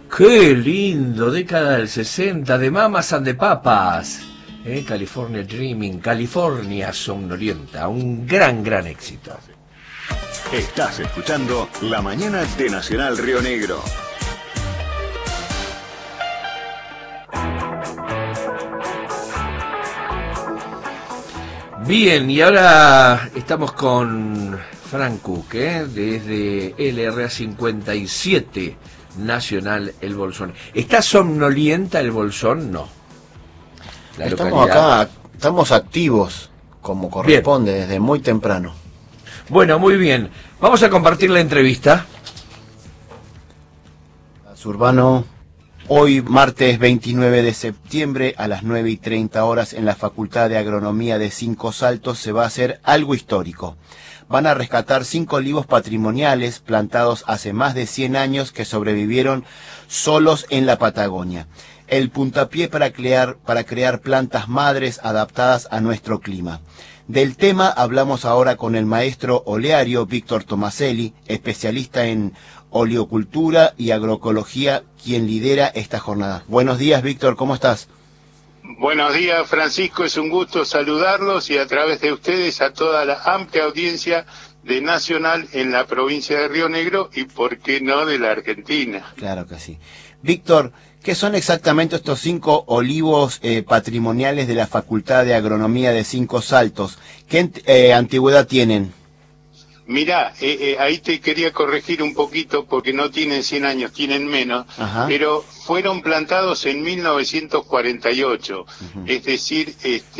Qué lindo, década del 60, de Mamas and the Papas. California Dreaming, California Somnolienta, un gran éxito. Estás escuchando La Mañana de Nacional Río Negro. Bien, y ahora estamos con Frank Cook, desde LRA 57, Nacional El Bolsón. ¿Está somnolienta el Bolsón? No. Estamos acá, estamos activos, como corresponde, bien, desde muy temprano. Bueno, muy bien. Vamos a compartir la entrevista. Urbano, hoy martes 29 de septiembre a las 9:30 en la Facultad de Agronomía de Cinco Saltos se va a hacer algo histórico. Van a rescatar 5 olivos patrimoniales plantados hace más de 100 años que sobrevivieron solos en la Patagonia. El puntapié para crear plantas madres adaptadas a nuestro clima. Del tema hablamos ahora con el maestro oleario Víctor Tomaselli, especialista en oleocultura y agroecología, quien lidera esta jornada. Buenos días, Víctor, ¿cómo estás? Buenos días, Francisco, es un gusto saludarlos y a través de ustedes a toda la amplia audiencia de Nacional en la provincia de Río Negro y, por qué no, de la Argentina. Claro que sí. Víctor, ¿qué son exactamente estos 5 olivos patrimoniales de la Facultad de Agronomía de Cinco Saltos? ¿Qué antigüedad tienen? Mirá, ahí te quería corregir un poquito porque no tienen 100 años, tienen menos. Ajá. Pero fueron plantados en 1948, es decir,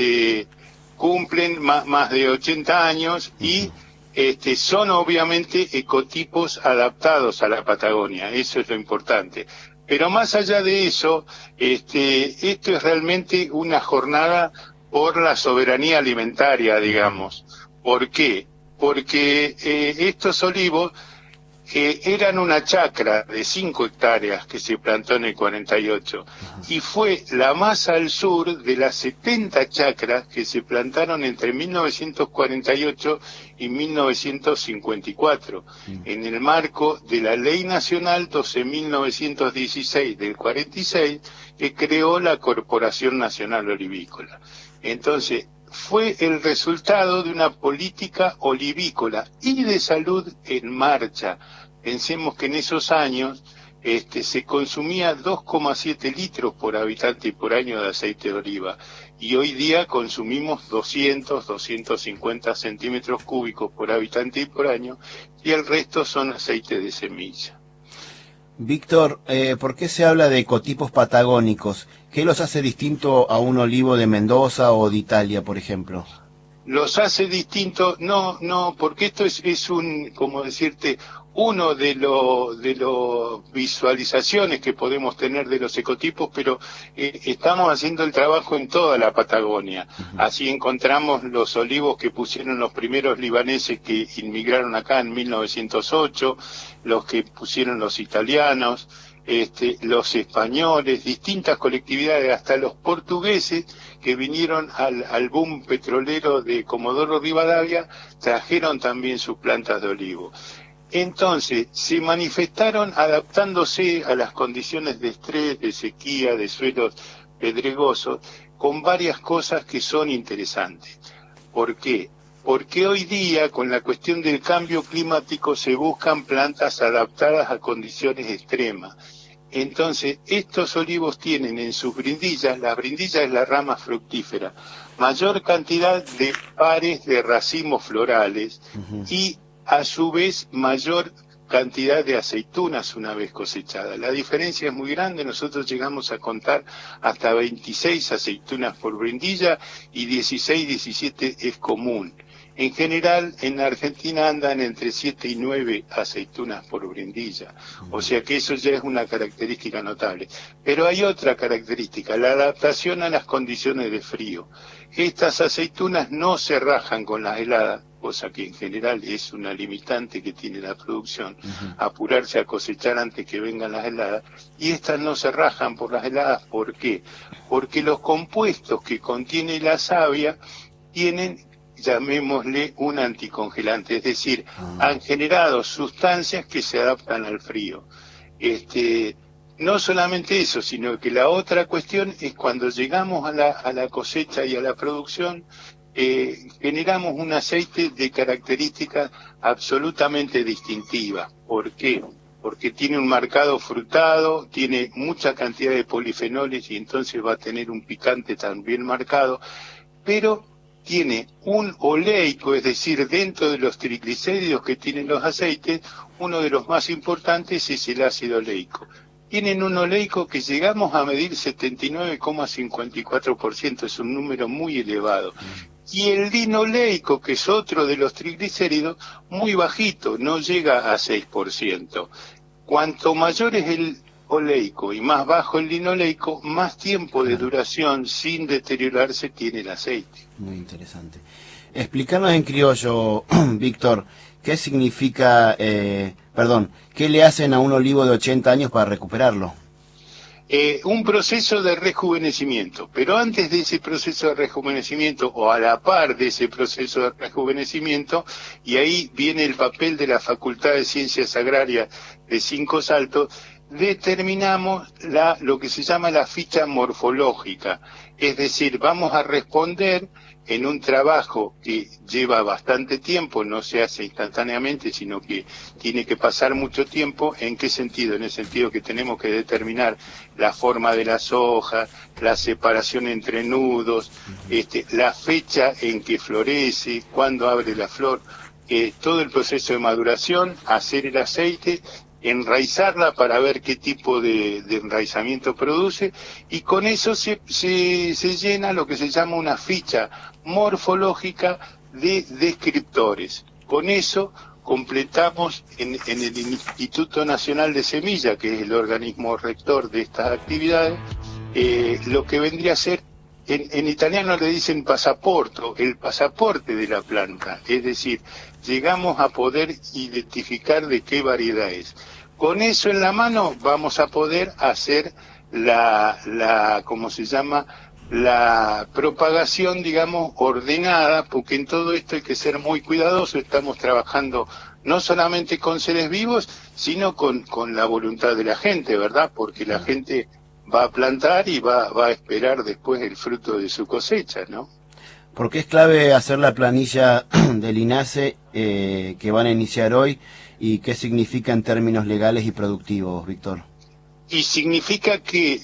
cumplen más de 80 años y son obviamente ecotipos adaptados a la Patagonia, eso es lo importante. Pero más allá de eso, esto es realmente una jornada por la soberanía alimentaria, digamos. ¿Por qué? Porque estos olivos eran una chacra de 5 hectáreas que se plantó en el 48 y fue la más al sur de las 70 chacras que se plantaron entre 1948 y 1954 en el marco de la Ley Nacional 12.916 del 46 que creó la Corporación Nacional Olivícola. Entonces, fue el resultado de una política olivícola y de salud en marcha. Pensemos que en esos años se consumía 2,7 litros por habitante y por año de aceite de oliva y hoy día consumimos 250 centímetros cúbicos por habitante y por año y el resto son aceite de semilla. Víctor, ¿por qué se habla de ecotipos patagónicos? ¿Qué los hace distinto a un olivo de Mendoza o de Italia, por ejemplo? Los hace distintos, no, porque esto es un, como decirte, uno de los visualizaciones que podemos tener de los ecotipos, pero estamos haciendo el trabajo en toda la Patagonia. Así encontramos los olivos que pusieron los primeros libaneses que inmigraron acá en 1908, los que pusieron los italianos, los españoles, distintas colectividades, hasta los portugueses que vinieron al boom petrolero de Comodoro Rivadavia, trajeron también sus plantas de olivo. Entonces, se manifestaron adaptándose a las condiciones de estrés, de sequía, de suelos pedregosos, con varias cosas que son interesantes. ¿Por qué? Porque hoy día, con la cuestión del cambio climático, se buscan plantas adaptadas a condiciones extremas. Entonces, estos olivos tienen en sus brindillas, la brindilla es la rama fructífera, mayor cantidad de pares de racimos florales y a su vez mayor cantidad de aceitunas una vez cosechadas. La diferencia es muy grande, nosotros llegamos a contar hasta 26 aceitunas por brindilla y 16, 17 es común. En general, en Argentina andan entre 7 y 9 aceitunas por brindilla, o sea que eso ya es una característica notable. Pero hay otra característica, la adaptación a las condiciones de frío. Estas aceitunas no se rajan con las heladas, cosa que en general es una limitante que tiene la producción, apurarse a cosechar antes que vengan las heladas, y estas no se rajan por las heladas. ¿Por qué? Porque los compuestos que contiene la savia tienen, llamémosle, un anticongelante, es decir, han generado sustancias que se adaptan al frío. no solamente eso, sino que la otra cuestión es cuando llegamos a la cosecha y a la producción, generamos un aceite de características absolutamente distintivas. ¿Por qué? Porque tiene un marcado frutado, tiene mucha cantidad de polifenoles y entonces va a tener un picante también marcado, pero tiene un oleico, es decir, dentro de los triglicéridos que tienen los aceites, uno de los más importantes es el ácido oleico. Tienen un oleico que llegamos a medir 79,54%, es un número muy elevado. Y el linoleico, que es otro de los triglicéridos, muy bajito, no llega a 6%. Cuanto mayor es el oleico y más bajo el linoleico, más tiempo de duración sin deteriorarse tiene el aceite. Muy interesante. Explícanos en criollo, Víctor, ¿qué significa, qué le hacen a un olivo de 80 años para recuperarlo? Un proceso de rejuvenecimiento, pero antes de ese proceso de rejuvenecimiento o a la par de ese proceso de rejuvenecimiento, y ahí viene el papel de la Facultad de Ciencias Agrarias de Cinco Saltos, determinamos lo que se llama la ficha morfológica, es decir, vamos a responder en un trabajo que lleva bastante tiempo, no se hace instantáneamente, sino que tiene que pasar mucho tiempo. ¿En qué sentido? En el sentido que tenemos que determinar la forma de las hojas, la separación entre nudos, la fecha en que florece, cuándo abre la flor, todo el proceso de maduración, hacer el aceite, enraizarla para ver qué tipo de enraizamiento produce, y con eso se llena lo que se llama una ficha morfológica de descriptores. Con eso completamos en el Instituto Nacional de Semilla, que es el organismo rector de estas actividades, lo que vendría a ser, en italiano le dicen pasaporto, el pasaporte de la planta, es decir, llegamos a poder identificar de qué variedad es. Con eso en la mano vamos a poder hacer ¿cómo se llama?, la propagación, digamos, ordenada, porque en todo esto hay que ser muy cuidadoso. Estamos trabajando no solamente con seres vivos, sino con la voluntad de la gente, ¿verdad? Porque la gente va a plantar y va a esperar después el fruto de su cosecha, ¿no? Porque es clave hacer la planilla del INASE que van a iniciar hoy, y qué significa en términos legales y productivos, Víctor. Y significa que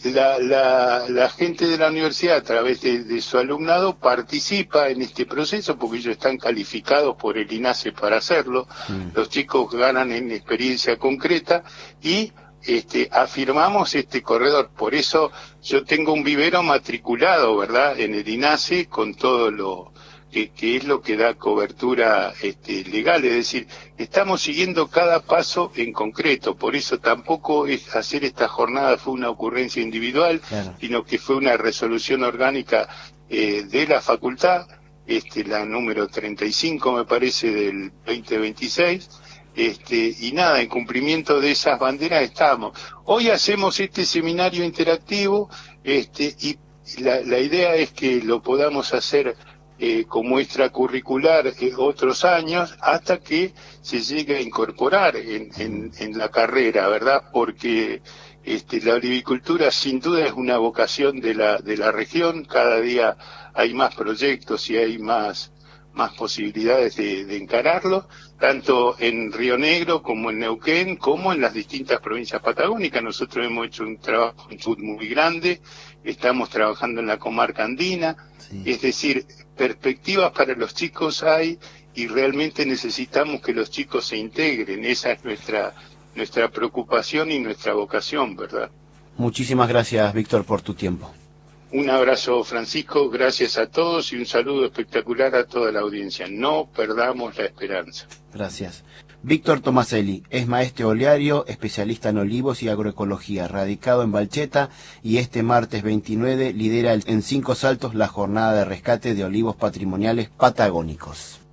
la gente de la universidad, a través de su alumnado, participa en este proceso, porque ellos están calificados por el INASE para hacerlo. Los chicos ganan en experiencia concreta y afirmamos este corredor. Por eso yo tengo un vivero matriculado, ¿verdad?, en el INASE, con todo lo que es lo que da cobertura legal, es decir, estamos siguiendo cada paso en concreto. Por eso tampoco es hacer esta jornada fue una ocurrencia individual, claro, sino que fue una resolución orgánica de la facultad, la número 35 me parece del 2026, y nada, en cumplimiento de esas banderas estamos. Hoy hacemos este seminario interactivo, y la idea es que lo podamos hacer como extracurricular otros años, hasta que se llegue a incorporar en la carrera, ¿verdad? Porque la olivicultura sin duda es una vocación de la región. Cada día hay más proyectos y hay más posibilidades de encararlo, tanto en Río Negro como en Neuquén, como en las distintas provincias patagónicas. Nosotros hemos hecho un trabajo muy grande, estamos trabajando en la comarca andina, sí. Es decir, perspectivas para los chicos hay, y realmente necesitamos que los chicos se integren. Esa es nuestra preocupación y nuestra vocación, ¿verdad? Muchísimas gracias, Víctor, por tu tiempo. Un abrazo, Francisco, gracias a todos y un saludo espectacular a toda la audiencia. No perdamos la esperanza. Gracias. Víctor Tomaselli es maestro oleario, especialista en olivos y agroecología, radicado en Balcheta, y este martes 29 lidera en Cinco Saltos la jornada de rescate de olivos patrimoniales patagónicos.